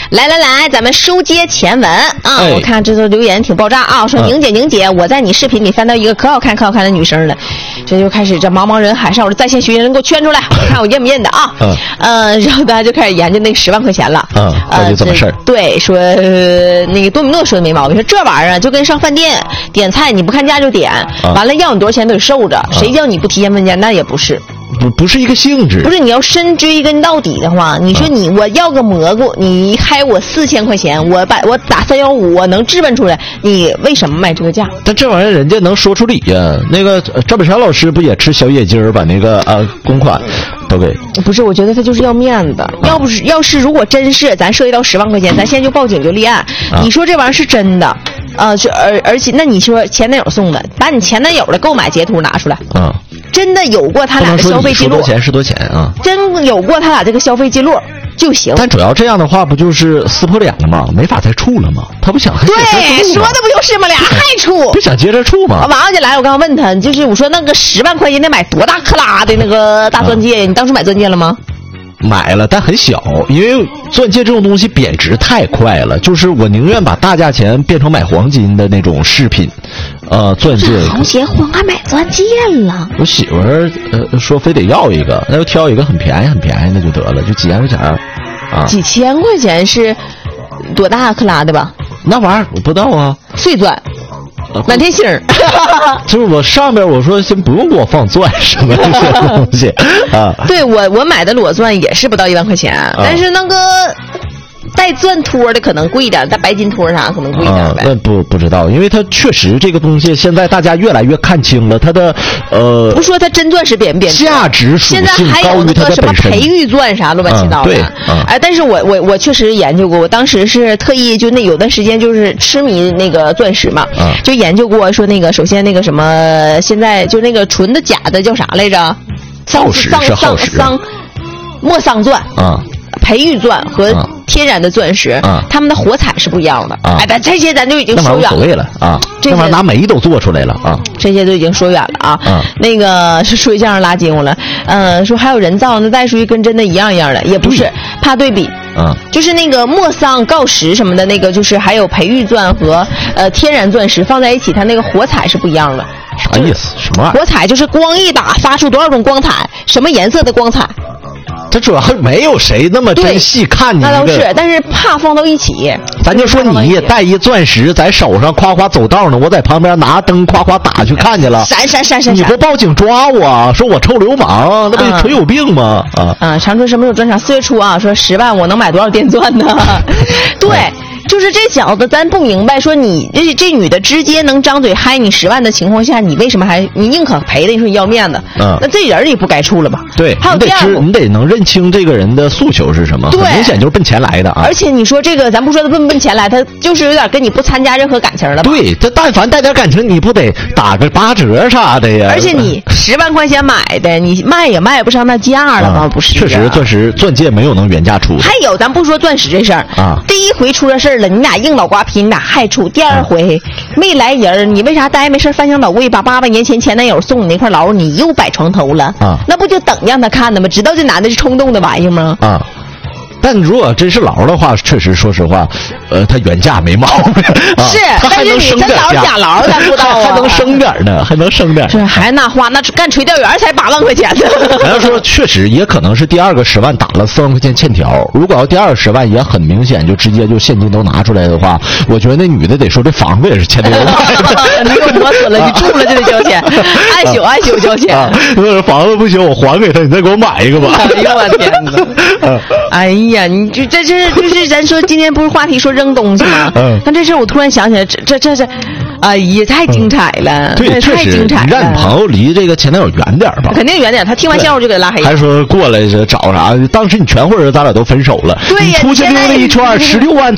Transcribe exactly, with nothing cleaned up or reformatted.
来来来，咱们书接前文啊！哎、我看这都留言挺爆炸啊，说宁姐宁姐，我在你视频里翻到一个可好看可好看的女生了，这就开始这茫茫人海上，我说在线学员人给我圈出来，看我认不认的啊？嗯，呃，然后大家就开始研究那十万块钱了。 嗯，到底怎么事儿？ 对，说、呃、那个多米诺说的没毛病，说这玩意儿就跟上饭店点菜，你不看价就点，嗯、完了要你多少钱都得受着，嗯、谁叫你不提前问价？那也不是。 不不是一个性质， 不是你要深追根到底的话，你说你、嗯、我要个蘑菇，你开我四千块钱，我把我打三幺五，我能质问出来，你为什么卖这个价？ 但这玩意儿人家能说出理呀、啊。那个赵本山老师不也吃小野鸡儿，把那个呃公款都给？ 不是，我觉得他就是要面子。啊、要不是要是如果真是咱涉及到十万块钱，咱现在就报警就立案。啊、你说这玩意儿是真的？呃，就而而且那你说前男友送的，把你前男友的购买截图拿出来。嗯。真的有过他俩的消费记录， 多钱是多钱啊？ 真有过他俩这个消费记录就行。 但主要这样的话，不就是撕破脸了吗？没法再处了吗？他不想还对，说的不就是吗？俩还处， 不想接着处吗？ 完了就来，我刚刚问他，就是我说那个十万块钱得买多大克拉的那个大钻戒？啊、你当初买钻戒了吗？ 买了，但很小，因为钻戒这种东西贬值太快了，就是我宁愿把大价钱变成买黄金的那种饰品，呃，钻戒。 好些黄还买钻戒了。 我媳妇儿呃说非得要一个，那就挑一个很便宜很便宜的就得了，就几千块钱啊。 几千块钱是多大克拉的吧？ 那玩意儿我不知道啊。 碎钻。满天星儿， 就是我上边我说先不用给我放钻什么这些东西啊。 对我我买的裸钻也是不到一万块钱，啊、但是那个带钻托的可能贵点，带白金托啥可能贵点呗。 那、啊、不不知道，因为它确实这个东西现在大家越来越看清了它的呃。 不说它真钻石贬不贬值， 价值属性现在还有那个什么培育钻啥乱七八糟的。 对， 哎、啊，但是我我我确实研究过，我当时是特意就那有段时间就是痴迷那个钻石嘛，啊、就研究过说那个首先那个什么现在就那个纯的假的叫啥来着？ 耗石是耗石， 桑莫桑钻啊。 培育钻和天然的钻石，啊、它们的火彩是不一样的。啊、哎，但这些咱就已经说远了。 那无所谓了啊，这玩意儿拿煤都做出来了啊。 这些都已经说远了啊。啊那个是说相声拉筋了，呃，说还有人造，那再属于跟真的一样一样的，也不是怕对比。啊，就是那个莫桑、锆石什么的，那个就是还有培育钻和呃天然钻石放在一起，它那个火彩是不一样的。 啥意思？什么玩意儿？ 火彩就是光一打发出多少种光彩，什么颜色的光彩。 它主要没有谁那么真细看你、 那倒是，但是怕放到一起。 咱就说你也带一钻石在手上，夸夸走道呢，我在旁边拿灯夸夸打去看去了， 闪闪闪闪， 你不报警抓我，说我臭流氓，那不是纯有病吗？啊啊！长春什么时候专场？四月初啊，说十万我能买多少电钻呢？对。就是这小子，咱不明白，说你这这女的直接能张嘴嗨你十万的情况下，你为什么还你宁可赔的？你说你要面子，嗯，那这人也不该处了吧？ 对， 还有第二步， 你得能认清这个人的诉求是什么， 对， 很明显就是奔钱来的啊。 而且你说这个，咱不说他奔不奔钱来，他就是有点跟你不参加任何感情了吧？ 对，他但凡带点感情，你不得打个八折啥的呀？ 而且你十万块钱买的，你卖也卖不上那价了吗？嗯、不是、啊， 确实钻石钻戒没有能原价出。 还有，咱不说钻石这事儿啊，第一回出这事儿了，你俩硬脑瓜皮，你俩还处。第二回、啊、没来人，你为啥呆没事翻箱倒柜，把八万年前前男友送你那块劳，你又摆床头了啊？那不就等让他看的吗？知道这男的是冲动的玩意吗？ 啊。但如果真是劳的话，确实说实话，呃，他原价没毛病，啊、 是， 他还能升点价， 假劳咱不知道、啊， 还能升点呢，还能升点。 是，还那话，那干垂钓员才八万块钱呢。 咱要说，确实也可能是第二个十万打了四万块钱欠条。如果要第二个十万也很明显，就直接就现金都拿出来的话，我觉得那女的得说这房子也是前男友买的。 你给我磨死了，你住了就得交钱，按宿按宿交钱。 啊，房子不行，我还给他，你再给我买一个吧。 哎呦我天哪！哎呀，你就这这就是咱说今天不是话题说扔东西吗？嗯，但这事我突然想起来，这这这这，哎呀，太精彩了， 对， 太精彩了。 让你朋友离这个前男友远点吧， 肯定远点。他听完笑话就给拉黑。 还说过来找啥？当时你全会人，咱俩都分手了。 对呀， 你出去溜达一圈，十六万